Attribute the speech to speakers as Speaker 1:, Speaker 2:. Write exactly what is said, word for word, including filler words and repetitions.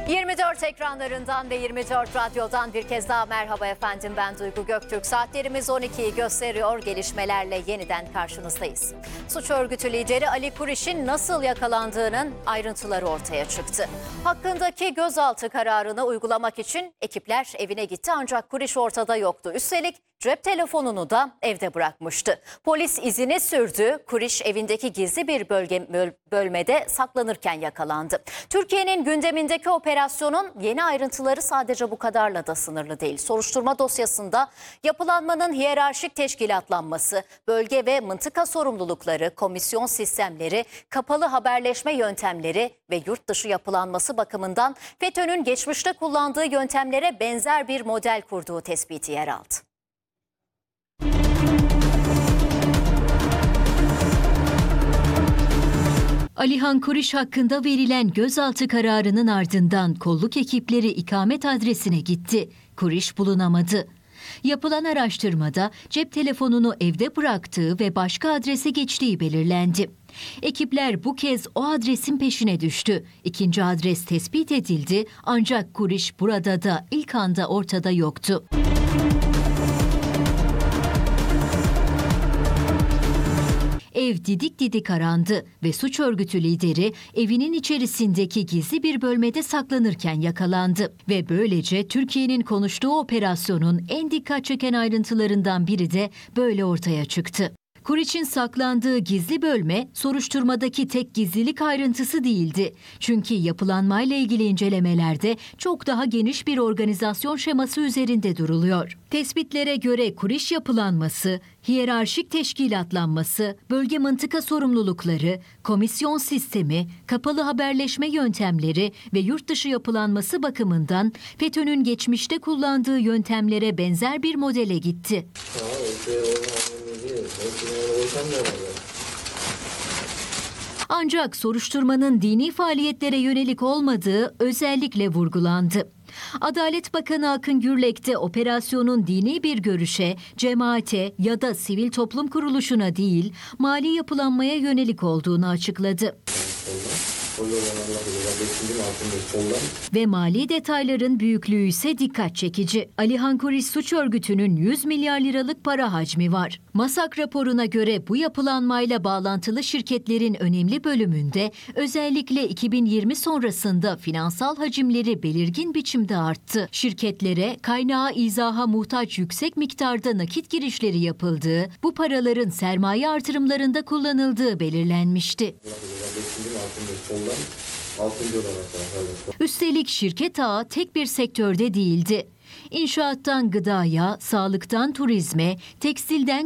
Speaker 1: yirmi dört ekranlarından ve yirmi dört radyodan bir kez daha merhaba efendim, ben Duygu Göktürk. Saatlerimiz on ikiyi gösteriyor, gelişmelerle yeniden karşınızdayız. Suç örgütü lideri Ali Kuriş'in nasıl yakalandığının ayrıntıları ortaya çıktı. Hakkındaki gözaltı kararını uygulamak için ekipler evine gitti ancak Kuriş ortada yoktu. Üstelik cep telefonunu da evde bırakmıştı. Polis izini sürdü. Kuriş evindeki gizli bir bölge, bölmede saklanırken yakalandı. Türkiye'nin gündemindeki operasyonun yeni ayrıntıları sadece bu kadarla da sınırlı değil. Soruşturma dosyasında yapılanmanın hiyerarşik teşkilatlanması, bölge ve mıntıka sorumlulukları, komisyon sistemleri, kapalı haberleşme yöntemleri ve yurt dışı yapılanması bakımından FETÖ'nün geçmişte kullandığı yöntemlere benzer bir model kurduğu tespiti yer aldı.
Speaker 2: Alihan Kuriş hakkında verilen gözaltı kararının ardından kolluk ekipleri ikamet adresine gitti. Kuriş bulunamadı. Yapılan araştırmada cep telefonunu evde bıraktığı ve başka adrese geçtiği belirlendi. Ekipler bu kez o adresin peşine düştü. İkinci adres tespit edildi ancak Kuriş burada da ilk anda ortada yoktu. Ev didik didik arandı ve suç örgütü lideri evinin içerisindeki gizli bir bölmede saklanırken yakalandı. Ve böylece Türkiye'nin konuştuğu operasyonun en dikkat çeken ayrıntılarından biri de böyle ortaya çıktı. Kuriç'in saklandığı gizli bölme soruşturmadaki tek gizlilik ayrıntısı değildi. Çünkü yapılanmayla ilgili incelemelerde çok daha geniş bir organizasyon şeması üzerinde duruluyor. Tespitlere göre Kuriç yapılanması, hiyerarşik teşkilatlanması, bölge mıntıka sorumlulukları, komisyon sistemi, kapalı haberleşme yöntemleri ve yurt dışı yapılanması bakımından FETÖ'nün geçmişte kullandığı yöntemlere benzer bir modele gitti. Ancak soruşturmanın dini faaliyetlere yönelik olmadığı özellikle vurgulandı. Adalet Bakanı Akın Gürlek de operasyonun dini bir görüşe, cemaate ya da sivil toplum kuruluşuna değil, mali yapılanmaya yönelik olduğunu açıkladı. Ve mali detayların büyüklüğü ise dikkat çekici. Alihan Kuriş suç örgütünün yüz milyar liralık para hacmi var. MASAK raporuna göre bu yapılanmayla bağlantılı şirketlerin önemli bölümünde özellikle iki bin yirmi sonrasında finansal hacimleri belirgin biçimde arttı. Şirketlere kaynağı izaha muhtaç yüksek miktarda nakit girişleri yapıldığı, bu paraların sermaye artırımlarında kullanıldığı belirlenmişti. Üstelik şirket ağı tek bir sektörde değildi. İnşaattan gıdaya, sağlıktan turizme, tekstilden